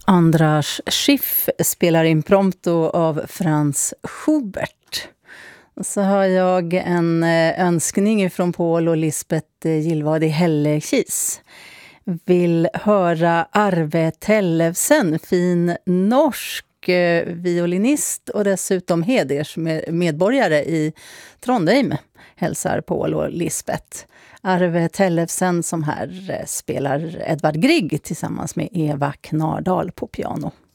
Andras Schiff spelar impromptu av Franz Schubert. Och så har jag en önskning från Paul och Lisbeth Gillvad i Hällekis. Vill höra Arve Tellefsen, fin norsk violinist och dessutom heders medborgare i Trondheim, hälsar Paul och Lisbeth. Arve Tellefsen som här spelar Edvard Grieg tillsammans med Eva Knardal på piano.